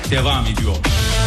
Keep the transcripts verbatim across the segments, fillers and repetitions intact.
devam ediyor.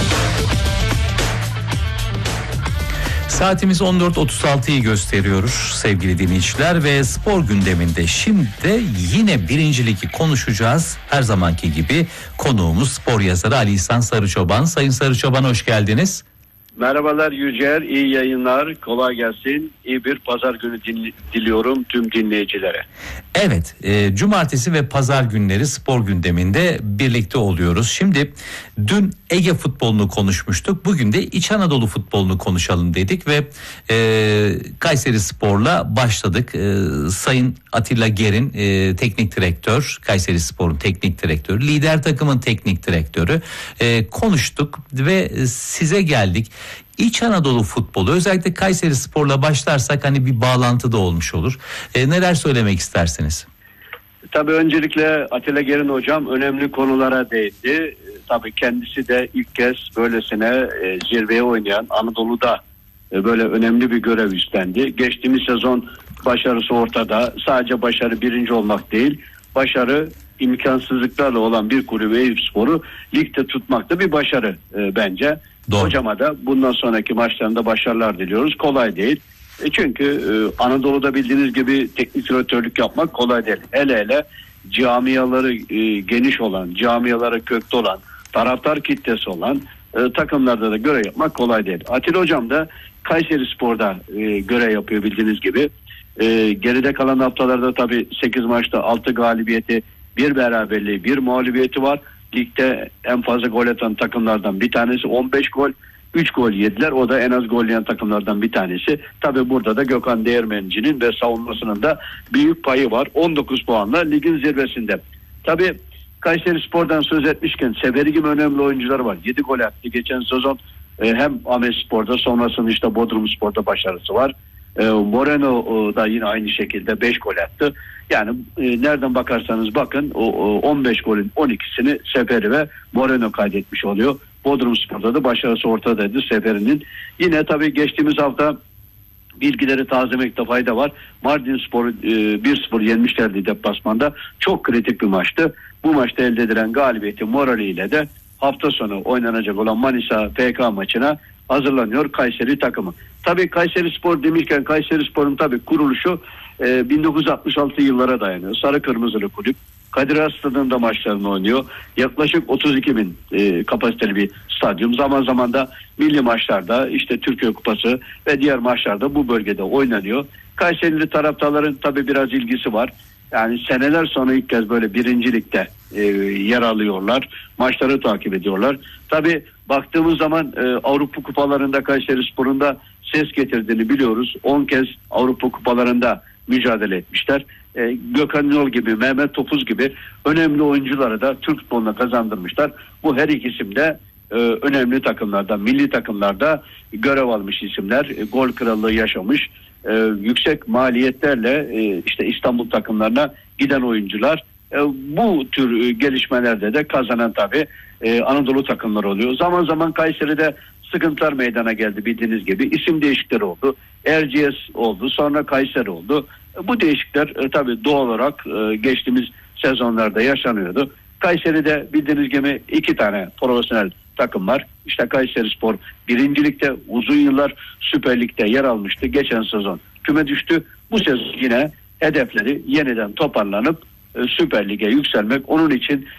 Saatimiz on dört otuz altıyı gösteriyoruz sevgili dinleyiciler ve spor gündeminde şimdi de yine birinciliği konuşacağız. Her zamanki gibi konuğumuz spor yazarı Ali İhsan Sarıçoban. Sayın Sarıçoban, hoş geldiniz. Merhabalar Yücel, iyi yayınlar, kolay gelsin. İyi bir pazar günü din- diliyorum tüm dinleyicilere. Evet, e, cumartesi ve pazar günleri spor gündeminde birlikte oluyoruz. Şimdi dün Ege futbolunu konuşmuştuk. Bugün de İç Anadolu futbolunu konuşalım dedik ve e, Kayseri Spor'la başladık. E, Sayın Atilla Gerin, e, teknik direktör, Kayseri Spor'un teknik direktörü, lider takımın teknik direktörü, e, konuştuk ve size geldik. İç Anadolu futbolu, özellikle Kayseri Spor'la başlarsak hani bir bağlantı da olmuş olur. E, neler söylemek istersiniz? Tabii öncelikle Atilla Gerin hocam önemli konulara değindi. E, tabii kendisi de ilk kez böylesine e, zirveye oynayan, Anadolu'da e, böyle önemli bir görev üstlendi. Geçtiğimiz sezon başarısı ortada. Sadece başarı birinci olmak değil, başarı imkansızlıklarla olan bir kulübü Eyüpspor'u ligde tutmak da bir başarı e, bence. Doğru. Hocama da bundan sonraki maçlarında başarılar diliyoruz. Kolay değil. E çünkü e, Anadolu'da bildiğiniz gibi teknik direktörlük yapmak kolay değil. Hele hele camiaları e, geniş olan, camiaları köklü olan, taraftar kitlesi olan e, takımlarda da görev yapmak kolay değil. Atilla hocam da Kayseri Spor'da e, görev yapıyor bildiğiniz gibi. E, geride kalan haftalarda tabii sekiz maçta altı galibiyeti, bir beraberliği, bir mağlubiyeti var. Ligde en fazla gol atan takımlardan bir tanesi, on beş gol, üç gol yediler. O da en az gol yiyen takımlardan bir tanesi. Tabii burada da Gökhan Değirmenci'nin ve savunmasının da büyük payı var. on dokuz puanla ligin zirvesinde. Tabii Kayseri Spor'dan söz etmişken Seferi gibi önemli oyuncular var. yedi gol attı geçen sezon. E, hem Ahmet Spor'da, sonrasında işte Bodrum Spor'da başarısı var. E, Moreno o, da yine aynı şekilde beş gol attı. Yani e, nereden bakarsanız bakın o, o on beş golün on ikisini Seferi ve Moreno kaydetmiş oluyor. Bodrum Spor'da da başarısı ortadaydı Seferi'nin. Yine tabii geçtiğimiz hafta bilgileri tazelemekte fayda var. Mardin Spor'u e, bir sıfır yenmişlerdi deplasmanda. Çok kritik bir maçtı. Bu maçta elde edilen galibiyeti moraliyle de hafta sonu oynanacak olan Manisa F K maçına hazırlanıyor Kayseri takımı. Tabii Kayseri Spor demişken Kayseri Spor'un tabii kuruluşu e, bin dokuz yüz altmış altı yıllara dayanıyor. Sarı Kırmızılı kulüp. Kadir Has Stadı'nda maçlarını oynuyor. Yaklaşık otuz iki bin e, kapasiteli bir stadyum. Zaman zaman da milli maçlarda, işte Türkiye Kupası ve diğer maçlarda bu bölgede oynanıyor. Kayserili taraftarların tabii biraz ilgisi var. Yani seneler sonra ilk kez böyle birincilikte e, yer alıyorlar. Maçları takip ediyorlar. Tabii baktığımız zaman e, Avrupa kupalarında Kayseri Spor'un da ses getirdiğini biliyoruz. on kez Avrupa kupalarında mücadele etmişler. E, Gökhan Yol gibi, Mehmet Topuz gibi önemli oyuncuları da Türk futboluna kazandırmışlar. Bu her iki isim de e, önemli takımlarda, milli takımlarda görev almış isimler. E, gol krallığı yaşamış. E, yüksek maliyetlerle e, işte İstanbul takımlarına giden oyuncular. E, bu tür e, gelişmelerde de kazanan tabii e, Anadolu takımları oluyor. Zaman zaman Kayseri'de sıkıntılar meydana geldi bildiğiniz gibi. İsim değişiklikleri oldu. Erciyes oldu, sonra Kayseri oldu. E, bu değişiklikler e, tabii doğal olarak e, geçtiğimiz sezonlarda yaşanıyordu. Kayseri'de bildiğiniz gibi iki tane profesyonel takım var. İşte Kayserispor birincilikte uzun yıllar Süper Lig'de yer almıştı. Geçen sezon küme düştü. Bu sezon yine hedefleri yeniden toparlanıp e, Süper Lig'e yükselmek. Onun için